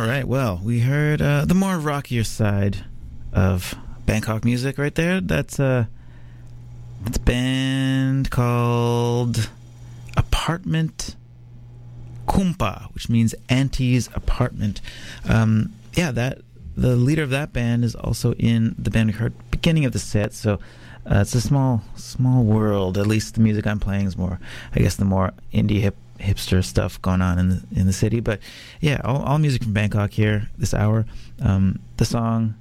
All right, well, we heard the more rockier side of Bangkok music right there. That's a band called Apartment Kumpa, which means Auntie's Apartment. The leader of that band is also in the band we heard beginning of the set, so it's a small world. At least the music I'm playing is more, I guess, the more indie hipster stuff going on in the city. But yeah, all music from Bangkok here this hour. The song,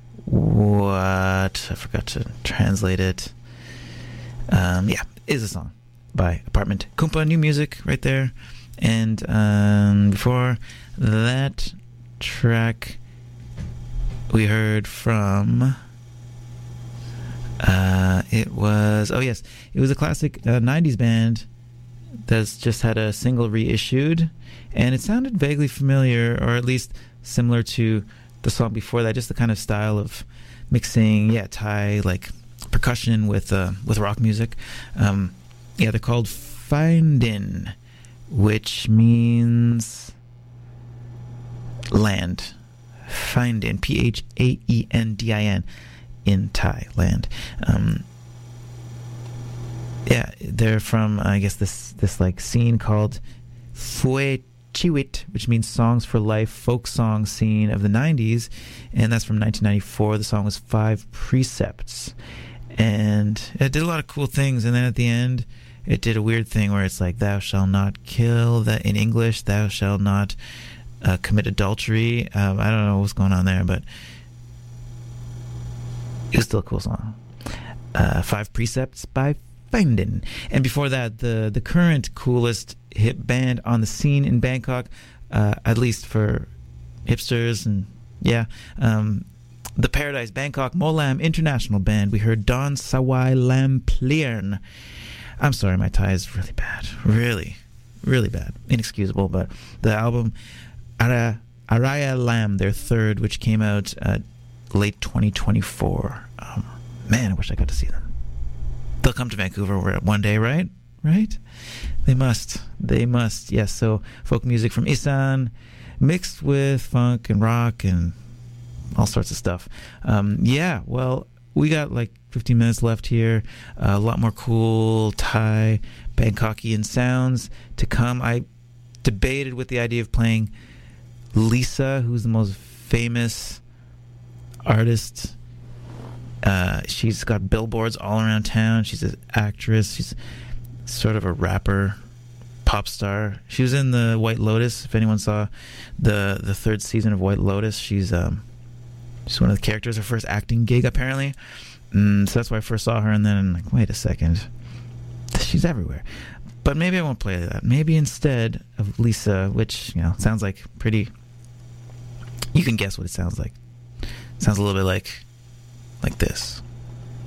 I forgot to translate it. Is a song by Apartment Kumpa, new music right there. And before that track, we heard from it was a classic 90s band that's just had a single reissued, and it sounded vaguely familiar, or at least similar to the song before that, just the kind of style of mixing Thai like percussion with rock music. They're called Phaindin, which means land. Phaindin, Phaendin, in Thai, land. They're from, I guess, this like scene called Phue Chiwit, which means Songs for Life, folk song scene of the 90s, and that's from 1994. The song was 5 Precepts, and it did a lot of cool things, and then at the end it did a weird thing where it's like, thou shalt not kill, that in English, thou shalt not commit adultery. I don't know what's going on there, but it was still a cool song. 5 Precepts by Phaindin. And before that, the current coolest hip band on the scene in Bangkok, at least for hipsters, and the Paradise Bangkok Molam International Band. We heard Don Sawai Lam Pliern. I'm sorry, my Thai is really bad. Really, really bad. Inexcusable. But the album Araya Lam, their third, which came out late 2024. Man, I wish I got to see them. They'll come to Vancouver one day, right? Right? They must. Yes, so folk music from Isan mixed with funk and rock and all sorts of stuff. Well, we got like 15 minutes left here. A lot more cool Thai, Bangkokian sounds to come. I debated with the idea of playing Lisa, who's the most famous artist. She's got billboards all around town. She's an actress. She's sort of a rapper, pop star. She was in the White Lotus. If anyone saw the third season of White Lotus, she's one of the characters. Her first acting gig, apparently. So that's why I first saw her, and then I'm like, wait a second, she's everywhere. But maybe I won't play that. Maybe instead of Lisa, which sounds like pretty. You can guess what it sounds like. It sounds a little bit like this.